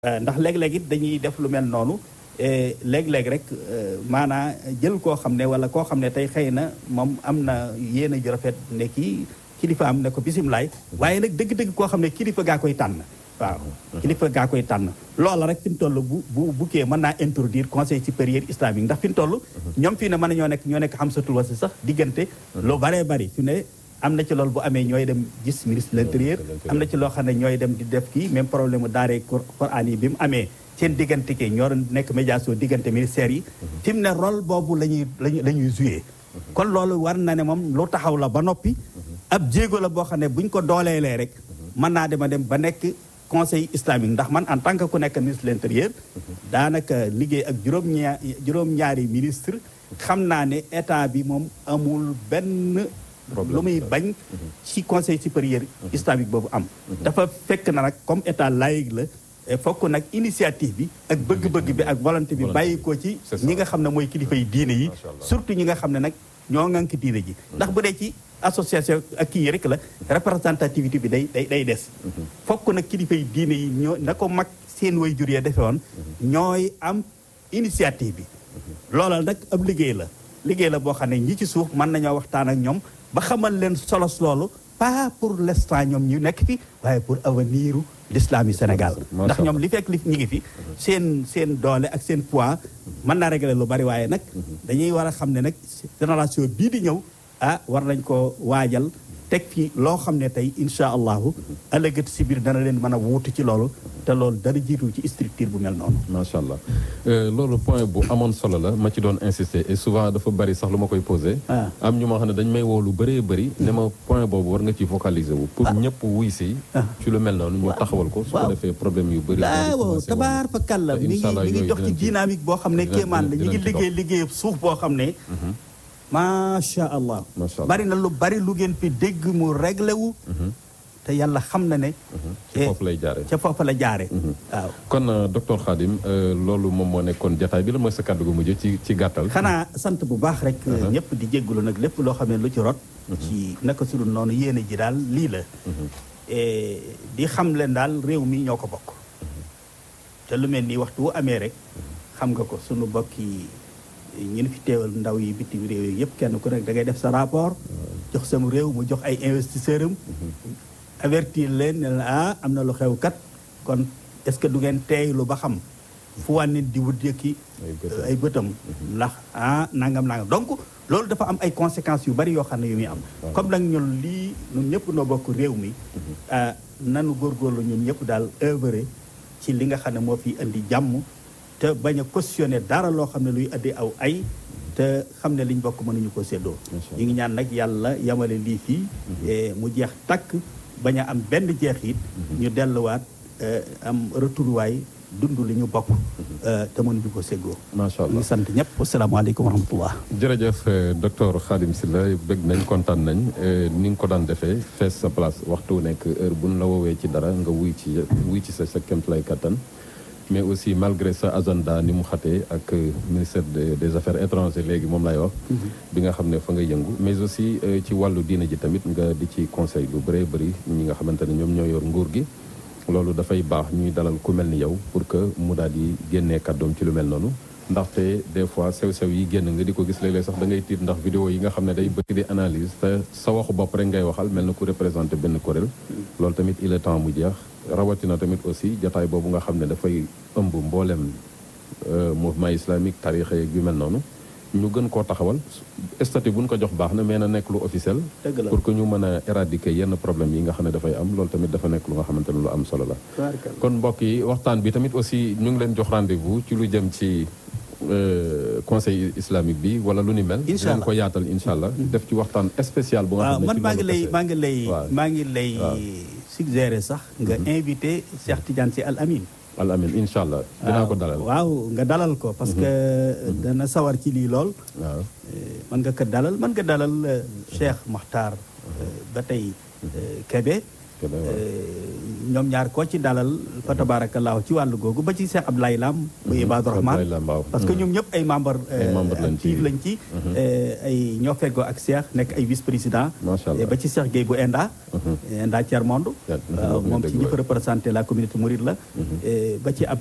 ndax léeg-léeg it dañuy def lu mel noonu léeg-léeg rek maanaa jël koo xam ne wala koo xam ne tey xëy na moom am na yéen a ju rafet ne kii kilifa am ne ko bisimilaay waaye nag dëgg-dëgg koo xam ne kilifa gaa koy tànn waaw kilifa gaa koy tànn loola rek fi mu toll bu kee mën naa introduire conseil supérieur islamique ndax fi mu toll ñoom fii ne mën na ñoo nekk xamsatul wasi sax diggante lu baree bari fi ne am na ci loolu bu amee ñooy dem gis ministre de l'intérieur am na ci loo xam ne ñooy dem di def kii même problème mu daaree Qur'an yi bi mu amee seen diggante kii ñoo doon nekk médiation diggante ministères yi fi mu ne rôle boobu la ñuy joué kon loolu war na ne moom lu taxaw la ba noppi ab jéego la boo xam ne buñ ko dooleelee rek mën naa dem ba nekk conseil islamique ndax man en tant que ku nekk ministre de l'intérieur daanaka liggéey ak juróom-ñaari ministre xam naa ne état bi moom amul benn lu muy bañ ci conseil supérieur islamique boobu am dafa fekk na nag comme état laïque la fokk nag initiative bi ak bëgg-bëgg bi ak volonté bi bàyyi ko ci ñi nga xam ne mooy kilifa yi diine yi surtout ñi nga xam ne nag ñoo ŋànk diine ji ndax bu dee ci association ak kii yi rek la représentativité bi day des fokk nag kilifa yi diine yi ñoo na ko mag seen way jur ya defe woon ñooy am initiative bi loolal nag ab liggéey la boo xam ne ñi ci suuf mën nañoo waxtaan ak ñoom ba xamal leen solos loolu pas pour l'instant ñoom ñu nekk fi waaye pour avenir u l'islam yi Sénégal ndax ñoom li fekk li ñi ngi fi seen doole ak seen poids mën naa régler lu bari waaye nag dañuy war a xam ne nag génération bii di ñëw war nañ ko waajal teg fi loo xam ne tey incha allahu ëllëgët si biir dana leen mën a wuutu ci loolu te loolu dara jiitu ci structure bu mel noonu macha allah loolu point bu amoon solo la ma ci doon insister et souvent dafa bari sax lu ma koy posé am ñu ma xam ne dañ may woo lu bëree bëri ne ma point boobu war nga ci focaliser wu pour ñëpp wuy si ci lu mel noonu ñu taxawal ko su ko defee problème yu bëri waaw tabaar fa kàlla mi ngi dox ci dynamique boo xam ne kéemaan la ñu ngi liggéey suuf boo xam ne macha allah bari na lu bari lu ngeen fi dégg mu réglé wu te yàlla xam na ne ca foofu la jaare waaw kon docteur Khadim loolu moom moo nekkoon jataay bi la mooy sa kàddu gu mujj ci gàttal xanaa sant bu baax rek ñëpp di jéggulu nag lépp loo xam ne lu ci rot ci naka su dul noonu yéene ji daal lii la di xam leen daal réew mi ñoo ko bokk te lu mel nii waxtu wu amee rek xam nga ko sunu bokki ñi fi teewal ndaw yi bitim réew yi yëpp kenn ku nekk da ngay def sa rapport jox sama réew mu jox ay investisseurs am avertir leen ne la am na lu xew kat kon est-ce que du ngeen teeylu ba xam fu wànnit di wut yëkki ay bëtam ndax nangam donc loolu dafa am ay conséquences yu bari yoo xam ne yu muy am comme nag ñun lii ñun ñëpp noo bokk réew mi nanu góorgóorlu ñun ñëpp daal œuvrer ci li nga xam ne moo fi indi jàmm te bañ a cautionner dara loo xam ne luy indi aw ay te xam ne liñ bokk mënuñu ko séddoo ñu ngi ñaan nag yàlla yamale lii fii mu jeex takk bañ a am benn jeexit ñu delluwaat am retourwaay dund li ñu bokk te mënuñu ko séddoo macha allah ñu sant ñëpp asalaamaaleykum wa rahmatullah jërëjëf docteur Khadim Sylla bëgg nañ kontaan nañ ni nga ko daan defee fees sa place waxtu nekk heure buñ la woowee ci dara nga wuy ci sa kéemtalaay kattan mais aussi malgré sa agenda ni mu xatee ak ministère des affaires étrangères léegi moom lay wax bi nga xam ne fa nga yëngu mais aussi ci wàllu diine ji tamit nga di ci conseil lu bëree bëri ñi nga xamante ne ñoom ñoo yor nguur gi loolu dafay baax ñuy dalal ku mel ni yow pour que mu daal di génnee kàddoom ci lu mel noonu ndaxte des fois sew-sew yi génn nga di ko gis léeg-léeg sax da ngay tiit ndax vidéo yi nga xam ne day bëgg di analyse te sa waxu bopp rek ngay waxal mel na ku représenté benn kuréel loolu tamit il est temps mu jeex rawatina tamit aussi jataay boobu nga xam ne dafay ëmb mboolem mouvement islamique tarixa yeeg yu mel noonu ñu gën koo taxawal statut bu ñu ko jox baax na mais na nekk lu officiel pour que ñu mën a éradiquer yenn problème yi nga xam ne dafay am loolu tamit dafa nekk lu nga xamante ne lu am solo la kon mbokk yi waxtaan bi tamit aussi ñu ngi leen jox rendez-vous ci lu jëm ci conseil islamique bi wala lu ni mel dinañ ko yaatal incha allah def ci waxtaan spécial bu nga xam ne man maa ngi lay suggérer sax nga invité Cheikh Tidiane Sy Al Amin incha allah dinaa ko dalal waaw nga dalal ko parce que dana sawar ci lii lool waaw mën nga ko dalal Cheikh Makhtar ba tey Kébé ñoom ñaar koo ci dalal fa tabaarakallaahu ci wàllu googu ba ci Cheikh Abdoulaye Lam bu Ibaadu Rahman parce que ñoom ñëpp ay membre actif lañ ci ay ñoo feggoo ak Cheikh nekk ay vice président ba ci Cheikh Gueye bu Enda Tiers Monde moom ci ñi fa représenté la communauté mouride la ba ci